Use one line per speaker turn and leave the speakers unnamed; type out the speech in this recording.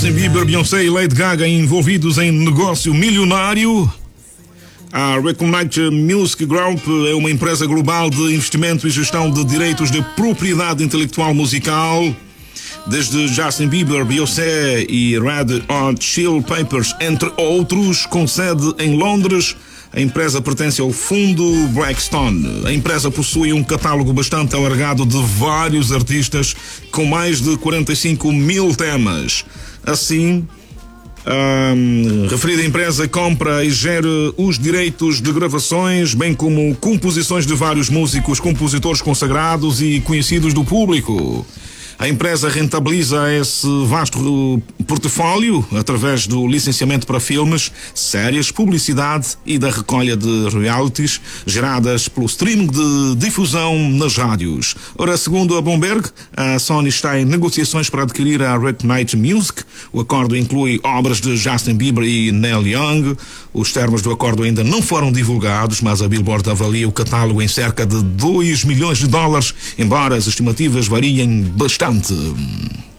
Justin Bieber, Beyoncé e Lady Gaga envolvidos em negócio milionário. A Reconnect Music Group é uma empresa global de investimento e gestão de direitos de propriedade intelectual musical. Desde Justin Bieber, Beyoncé e Red Hot Chili Peppers, entre outros, com sede em Londres, a empresa pertence ao fundo Blackstone. A empresa possui um catálogo bastante alargado de vários artistas, com mais de 45 mil temas. Assim, a referida empresa compra e gera os direitos de gravações, bem como composições de vários músicos, compositores consagrados e conhecidos do público. A empresa rentabiliza esse vasto portfólio através do licenciamento para filmes, séries, publicidade e da recolha de royalties geradas pelo streaming de difusão nas rádios. Ora, segundo a Bloomberg, a Sony está em negociações para adquirir a Reconnect Music. O acordo inclui obras de Justin Bieber e Neil Young. Os termos do acordo ainda não foram divulgados, mas a Billboard avalia o catálogo em cerca de $2 milhões, embora as estimativas variem bastante.